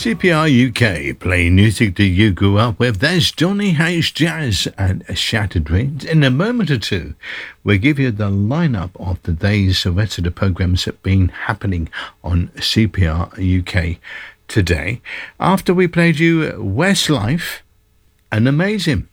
CPR UK, playing music that you grew up with. There's Johnny H. Jazz and Shattered Dreams. In a moment or two, we'll give you the lineup of the days, the rest of the programs that have been happening on CPR UK today. After we played you Westlife and Amazing.